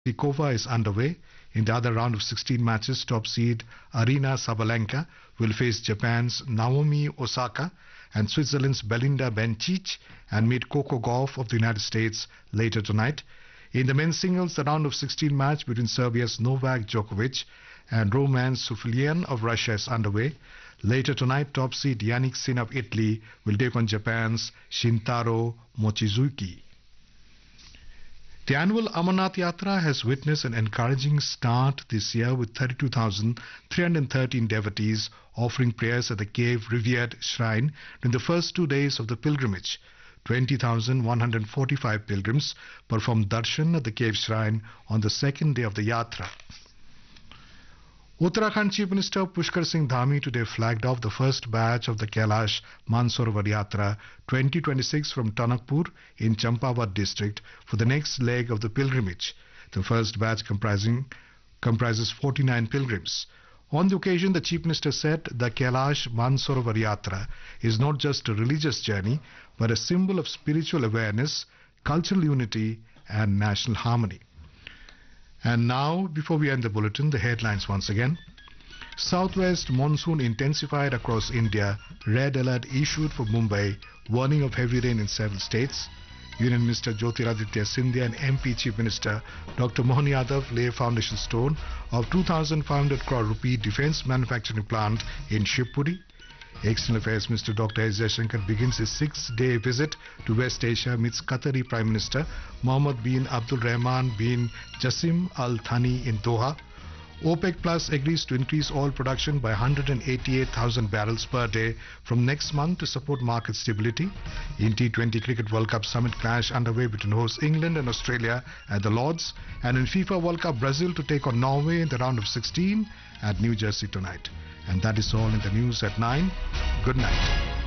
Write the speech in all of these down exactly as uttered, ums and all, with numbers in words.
Pliskova is underway. In the other round of sixteen matches, top seed Aryna Sabalenka will face Japan's Naomi Osaka and Switzerland's Belinda Bencic and meet Coco Gauff of the United States later tonight. In the men's singles, the round of sixteen match between Serbia's Novak Djokovic and Roman Souflian of Russia is underway. Later tonight, top seed Yannick Sinner of Italy will take on Japan's Shintaro Mochizuki. The annual Amarnath Yatra has witnessed an encouraging start this year with thirty-two thousand three hundred thirteen devotees offering prayers at the cave revered shrine during the first two days of the pilgrimage. twenty thousand one hundred forty-five pilgrims performed darshan at the cave shrine on the second day of the yatra. Uttarakhand Chief Minister Pushkar Singh Dhami today flagged off the first batch of the Kailash Mansarovar Yatra twenty twenty-six from Tanakpur in Champawat district for the next leg of the pilgrimage. The first batch comprising comprises forty-nine pilgrims. On the occasion, the Chief Minister said the Kailash Mansarovar Yatra is not just a religious journey but a symbol of spiritual awareness, cultural unity and national harmony. And now, before we end the bulletin, the headlines once again. Southwest monsoon intensified across India. Red alert issued for Mumbai. Warning of heavy rain in several states. Union Minister Jyotiraditya Scindia and M P Chief Minister Doctor Mohan Yadav lay foundation stone of two thousand five hundred crore rupee defence manufacturing plant in Shivpuri. External Affairs Minister Doctor S. Jaishankar begins his six-day visit to West Asia meets Qatari Prime Minister Mohammed bin Abdul Rahman bin Jassim Al Thani in Doha. OPEC Plus agrees to increase oil production by one hundred eighty-eight thousand barrels per day from next month to support market stability. In T twenty Cricket World Cup Summit clash underway between hosts England and Australia at the Lords. And in FIFA World Cup, Brazil to take on Norway in the round of sixteen at New Jersey tonight. And that is all in the news at nine. Good night.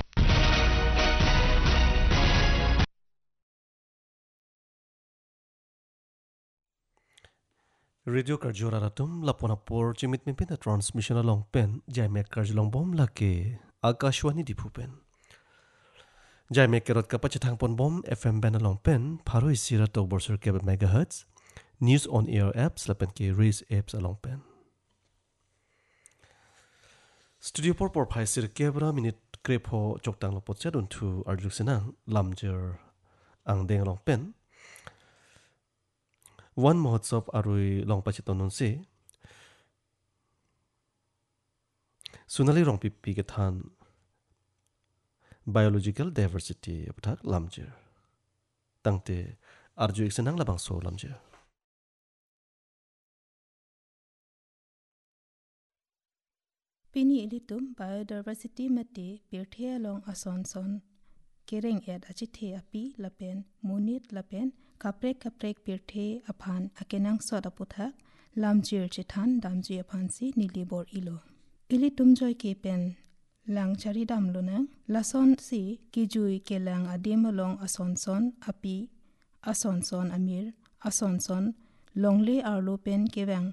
Radio Karjora Ratum Laponapur Jimit Mimpin the transmission along pen Jaimek Karjlong Bom Lake Akashwani Dipupen Jaimek Kerot Kapachatang Pon Bom F M Ben along pen Paro Isira to Borsur Kebet Megahertz News on Air apps Lapen K Raise apps along pen Studio por por Pai Sir Kebra Minute Krepo Choktang Lopot Sedun to Arjuk Senang Lamjer Ang Deng along pen One Mahotsav Arui Long Pachitonon se Sunali Rong Pipi Getan Biological Diversity Aptak Lamjer Tangte Arju Senang Labang So Lamjer Pini ilitum biodiversity mate pirthea long asonson kereng ed achithe api lapen munit lapen kaprek kaprek pirthe aphan akenang soda puthak lamjir chithan damji aphan si nilibor ilo ilitum joy ke pen lang chari dam lunang lason si kijui kelang adim long asonson api asonson amir asonson longle arlo pen kewang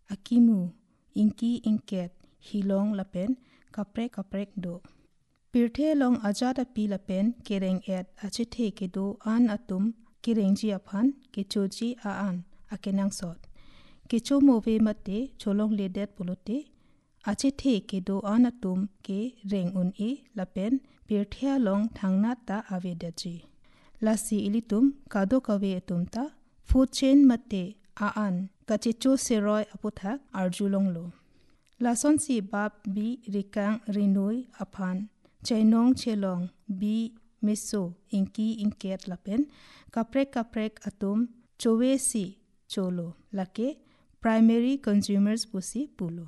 akimu inki inket hilong lapen kaprek kaprek do pirthe long ajada pi lapen kereng et achithe ke do an atum kereng ji aphan kechoji a an akenang sot kecho move mate cholong ledet polote achithe ke do an atum ke reng un e lapen pirthe long thangna ta avedaji lasi ilitum kado kawe atumta food chain mate a an kachecho seroi aputhak arjulong lo Lason si bab bi rikang rinui aphan chainong chelong bi miso inki inket lapen kaprek kaprek atum chowe si cholo lake primary consumers pusi pulo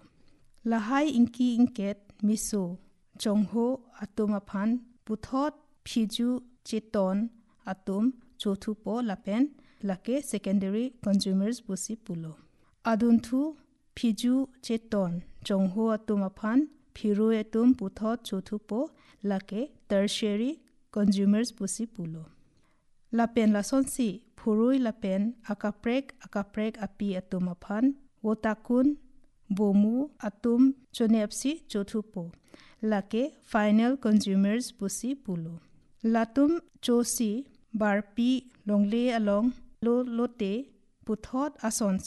lahai inki inket miso chongho atum aphan puthot phiju cheton atum chothupo lapen lake secondary consumers pusi pulo adunthu phiju cheton chongho atum aphan phiru atum puthot chothupo lake tertiary consumers pusi pulo lapen lasonsi phurui lapen akaprek akaprek api atum aphan wotakun bomu atum chonepsi chothupo lake final consumers pusi pulo latum chosi barpi longle along lo lote puthot ason